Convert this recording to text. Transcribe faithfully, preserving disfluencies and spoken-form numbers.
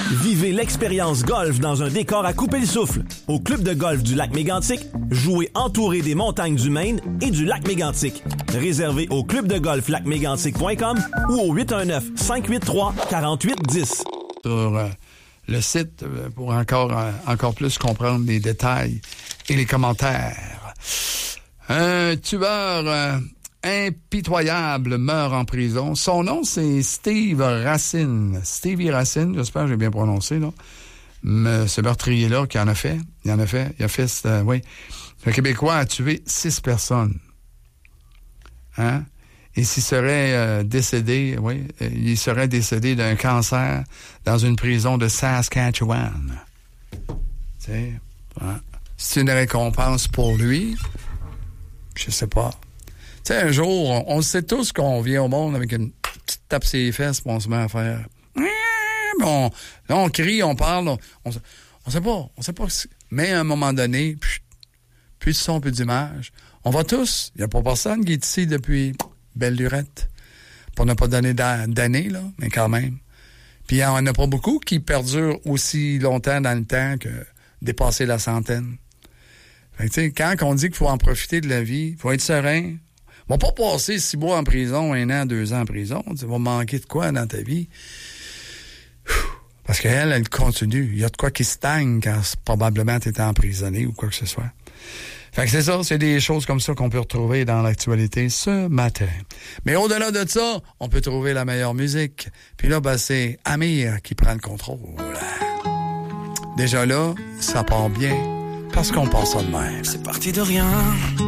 Vivez l'expérience golf dans un décor à couper le souffle. Au club de golf du lac Mégantic, jouez entouré des montagnes du Maine et du lac Mégantic. Réservé au club de golf lac mégantic point com ou au huit un neuf, cinq huit trois, quatre huit un zéro. Sur euh, le site euh, pour encore, euh, encore plus comprendre les détails et les commentaires. Un tueur euh, impitoyable meurt en prison. Son nom, c'est Steve Racine. Stevie Racine, j'espère que j'ai bien prononcé, là. Mais ce meurtrier-là qui en a fait, il en a fait, il a fait, euh, oui. Le Québécois a tué six personnes. Hein? Et s'il serait euh, décédé, oui, il serait décédé d'un cancer dans une prison de Saskatchewan. Tu sais, hein? C'est une récompense pour lui. Je sais pas. Tu sais, un jour, on, on sait tous qu'on vient au monde avec une petite tape sur les fesses, puis on se met à faire... On, là, on crie, on parle, on, on, on sait pas, on sait pas. Mais à un moment donné, plus, plus de son, plus d'image. On va tous. Il n'y a pas personne qui est ici depuis belle lurette. Pour ne pas donner d'années, là, mais quand même. Puis il n'y en a pas beaucoup qui perdurent aussi longtemps dans le temps que dépasser la centaine. Fait que, tu sais, quand on dit qu'il faut en profiter de la vie, il faut être serein. On va pas passer six mois en prison, un an, deux ans en prison. Tu vas manquer de quoi dans ta vie? Parce qu'elle, elle continue. Il y a de quoi qui stagne quand probablement tu étais emprisonné ou quoi que ce soit. Fait que c'est ça, c'est des choses comme ça qu'on peut retrouver dans l'actualité ce matin. Mais au-delà de ça, on peut trouver la meilleure musique. Puis là, ben, c'est Amir qui prend le contrôle. Déjà là, ça part bien parce qu'on pense ça de même. C'est parti de rien.